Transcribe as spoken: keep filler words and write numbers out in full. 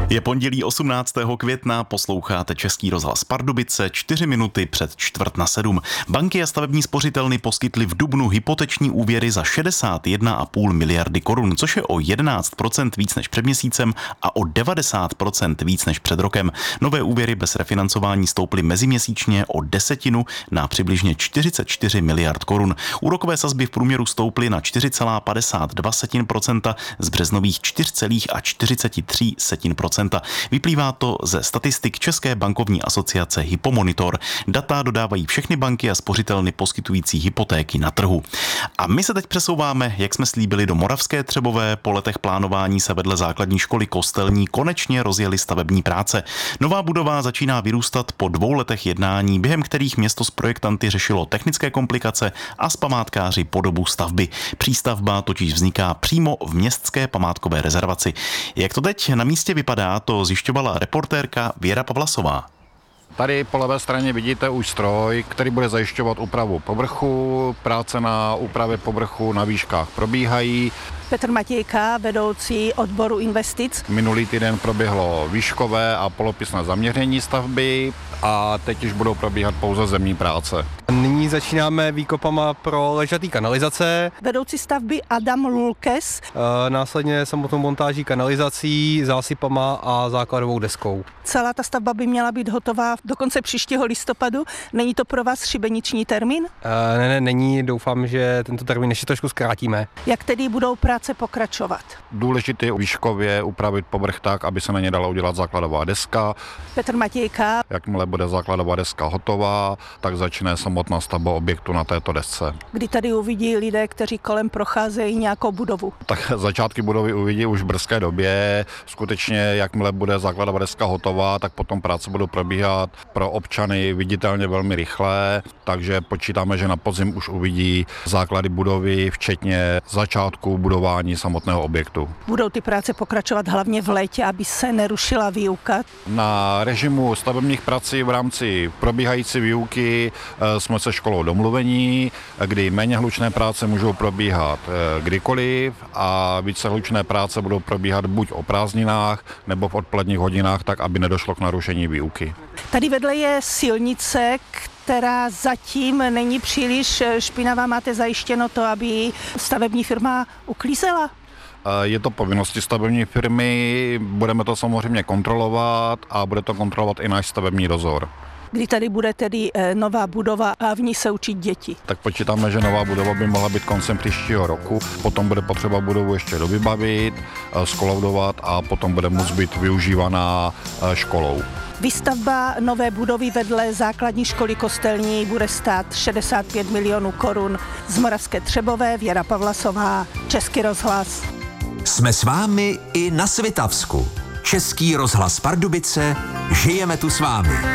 Je pondělí osmnáctého května, posloucháte Český rozhlas Pardubice, čtyři minuty před čtvrt na sedm. Banky a stavební spořitelny poskytly v dubnu hypoteční úvěry za šedesát jedna celá pět miliardy korun, což je o jedenáct procent víc než před měsícem a o devadesát procent víc než před rokem. Nové úvěry bez refinancování stouply meziměsíčně o desetinu na přibližně čtyřicet čtyři miliard korun. Úrokové sazby v průměru stouply na čtyři celá padesát dva procenta z březnových čtyři celá čtyřicet tři procenta. Vyplývá to ze statistik České bankovní asociace Hypomonitor. Data dodávají všechny banky a spořitelny poskytující hypotéky na trhu. A my se teď přesouváme, jak jsme slíbili, do Moravské Třebové. Po letech plánování se vedle základní školy Kostelní konečně rozjeli stavební práce. Nová budova začíná vyrůstat po dvou letech jednání, během kterých město s projektanty řešilo technické komplikace a s památkáři podobu stavby. Přístavba totiž vzniká přímo v městské památkové rezervaci. Jak to teď na místě vypadá, to zjišťovala reportérka Věra Pavlasová. Tady po levé straně vidíte už stroj, který bude zajišťovat úpravu povrchu. Práce na úpravě povrchu na výškách probíhají. Petr Matějka, vedoucí odboru investic. Minulý týden proběhlo výškové a polopisné zaměření stavby a teď už budou probíhat pouze zemní práce. Nyní začínáme výkopama pro ležatý kanalizace. Vedoucí stavby Adam Lulkes. E, následně samotnou montáží kanalizací, zásypama a základovou deskou. Celá ta stavba by měla být hotová do konce příštího listopadu. Není to pro vás šibeniční termín? E, ne, ne, není. Doufám, že tento termín ještě trošku zkrátíme. Jak tedy budou práce pokračovat? Důležité je výškově upravit povrch tak, aby se na ně dala udělat základová deska. Petr Matějka. Jakmile bude základová deska hotová, tak začne samotná stavba objektu na této desce. Kdy tady uvidí lidé, kteří kolem procházejí nějakou budovu? Tak začátky budovy uvidí už v brzké době. Skutečně, jakmile bude základová deska hotová, tak potom práce budou probíhat pro občany viditelně velmi rychle, takže počítáme, že na podzim už uvidí základy budovy, včetně začátku budování samotného objektu. Budou ty práce pokračovat hlavně v létě, aby se nerušila výuka? Na režimu stavebních prací v rámci probíhající výuky jsme se školou domluvení, kdy méně hlučné práce můžou probíhat kdykoliv a více hlučné práce budou probíhat buď o prázdninách nebo v odpoledních hodinách, tak aby nedošlo k narušení výuky. Tady vedle je silnice, která zatím není příliš špinavá. Máte zajištěno to, aby stavební firma uklízela? Je to povinností stavební firmy, budeme to samozřejmě kontrolovat a bude to kontrolovat i náš stavební dozor. Kdy tady bude tedy nová budova a v ní se učit děti? Tak počítáme, že nová budova by mohla být koncem příštího roku, potom bude potřeba budovu ještě dovybavit, skolaudovat a potom bude moct být využívaná školou. Výstavba nové budovy vedle základní školy Kostelní bude stát šedesát pět milionů korun. Z Moravské Třebové Věra Pavlasová, Český rozhlas. Jsme s vámi i na Svitavsku. Český rozhlas Pardubice, žijeme tu s vámi.